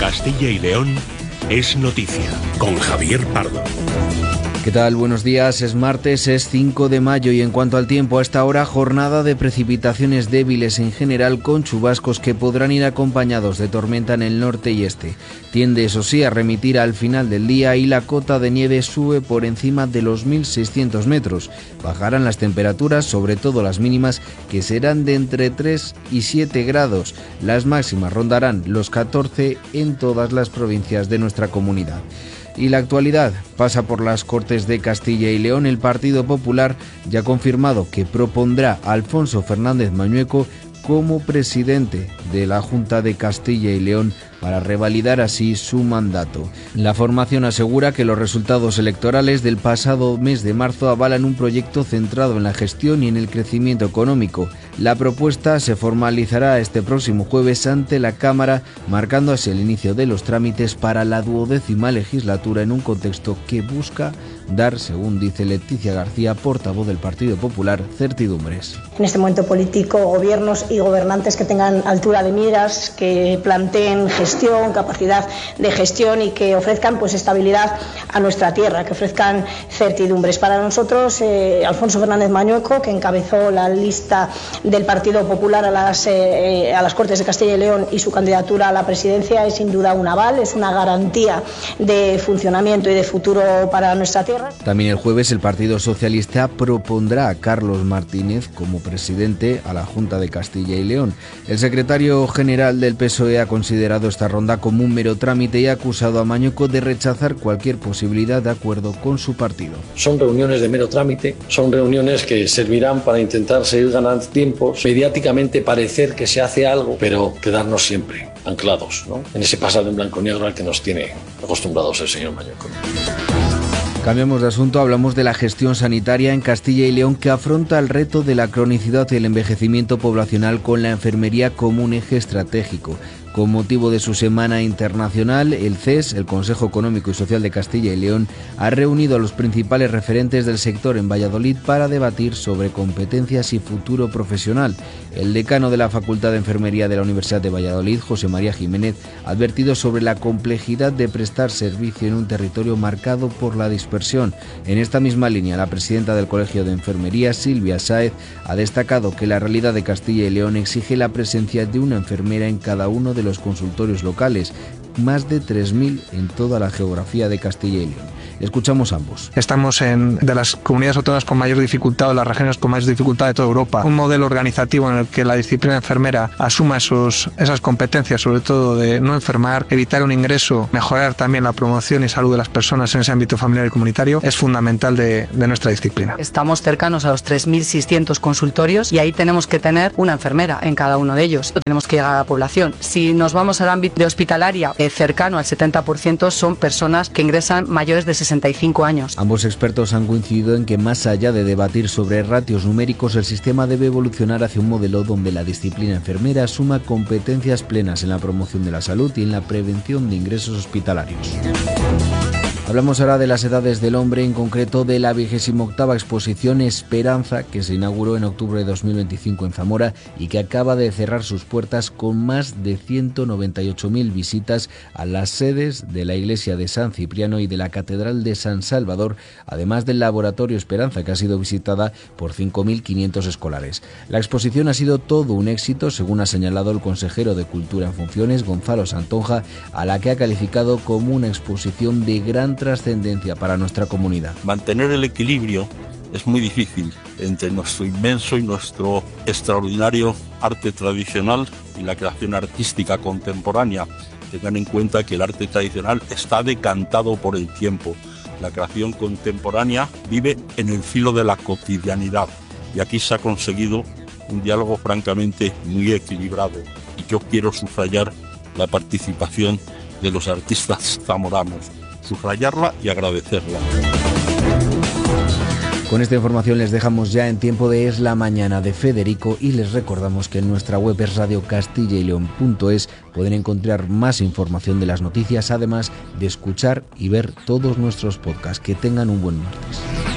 Castilla y León es noticia, con Javier Pardo. ¿Qué tal? Buenos días. Es martes, es 5 de mayo y en cuanto al tiempo, a esta hora jornada de precipitaciones débiles en general con chubascos que podrán ir acompañados de tormenta en el norte y este. Tiende, eso sí, a remitir al final del día y la cota de nieve sube por encima de los 1.600 metros. Bajarán las temperaturas, sobre todo las mínimas, que serán de entre 3 y 7 grados. Las máximas rondarán los 14 en todas las provincias de nuestra comunidad. Y la actualidad pasa por las Cortes de Castilla y León. El Partido Popular ya ha confirmado que propondrá a Alfonso Fernández Mañueco como presidente de la Junta de Castilla y León para revalidar así su mandato. La formación asegura que los resultados electorales del pasado mes de marzo avalan un proyecto centrado en la gestión y en el crecimiento económico. La propuesta se formalizará este próximo jueves ante la Cámara, marcando así el inicio de los trámites para la 12ª legislatura en un contexto que busca dar, según dice Leticia García, portavoz del Partido Popular, certidumbres. En este momento político, gobiernos y gobernantes que tengan altura de miras, que planteen gestión, capacidad de gestión y que ofrezcan estabilidad a nuestra tierra, que ofrezcan certidumbres. Para nosotros, Alfonso Fernández Mañueco, que encabezó la lista del Partido Popular a las Cortes de Castilla y León y su candidatura a la presidencia es sin duda un aval, es una garantía de funcionamiento y de futuro para nuestra tierra. También el jueves el Partido Socialista propondrá a Carlos Martínez como presidente a la Junta de Castilla y León. El secretario general del PSOE ha considerado esta ronda como un mero trámite y ha acusado a Mañueco de rechazar cualquier posibilidad de acuerdo con su partido. Son reuniones de mero trámite, son reuniones que servirán para intentar seguir ganando tiempo, mediáticamente parecer que se hace algo, pero quedarnos siempre anclados, ¿no?, en ese pasado en blanco y negro al que nos tiene acostumbrados el señor Mañueco. Cambiamos de asunto, hablamos de la gestión sanitaria en Castilla y León, que afronta el reto de la cronicidad y el envejecimiento poblacional con la enfermería como un eje estratégico. Con motivo de su Semana Internacional, el CES, el Consejo Económico y Social de Castilla y León, ha reunido a los principales referentes del sector en Valladolid para debatir sobre competencias y futuro profesional. El decano de la Facultad de Enfermería de la Universidad de Valladolid, José María Jiménez, ha advertido sobre la complejidad de prestar servicio en un territorio marcado por la dispersión. En esta misma línea, la presidenta del Colegio de Enfermería, Silvia Sáez, ha destacado que la realidad de Castilla y León exige la presencia de una enfermera en cada uno de los consultorios locales, más de 3.000 en toda la geografía de Castilla y León. Escuchamos ambos. Estamos de las comunidades autónomas con mayor dificultad o las regiones con más dificultad de toda Europa. Un modelo organizativo en el que la disciplina enfermera asuma esas competencias, sobre todo de no enfermar, evitar un ingreso, mejorar también la promoción y salud de las personas en ese ámbito familiar y comunitario, es fundamental de nuestra disciplina. Estamos cercanos a los 3.600 consultorios y ahí tenemos que tener una enfermera en cada uno de ellos. Tenemos que llegar a la población. Si nos vamos al ámbito de hospitalaria, cercano al 70% son personas que ingresan mayores de 65 años. Ambos expertos han coincidido en que más allá de debatir sobre ratios numéricos, el sistema debe evolucionar hacia un modelo donde la disciplina enfermera asuma competencias plenas en la promoción de la salud y en la prevención de ingresos hospitalarios. Hablamos ahora de las edades del hombre, en concreto de la 28ª exposición Esperanza, que se inauguró en octubre de 2025 en Zamora y que acaba de cerrar sus puertas con más de 198.000 visitas a las sedes de la Iglesia de San Cipriano y de la Catedral de San Salvador, además del Laboratorio Esperanza, que ha sido visitada por 5.500 escolares. La exposición ha sido todo un éxito, según ha señalado el consejero de Cultura en funciones, Gonzalo Santonja, a la que ha calificado como una exposición de gran trascendencia para nuestra comunidad. Mantener el equilibrio es muy difícil entre nuestro inmenso y nuestro extraordinario arte tradicional y la creación artística contemporánea. Tengan en cuenta que el arte tradicional está decantado por el tiempo. La creación contemporánea vive en el filo de la cotidianidad y aquí se ha conseguido un diálogo francamente muy equilibrado, y yo quiero subrayar la participación de los artistas zamoranos, subrayarla y agradecerla. Con esta información les dejamos ya en tiempo de Es la Mañana de Federico y les recordamos que en nuestra web es radiocastillaileon.es pueden encontrar más información de las noticias, además de escuchar y ver todos nuestros podcasts. Que tengan un buen martes.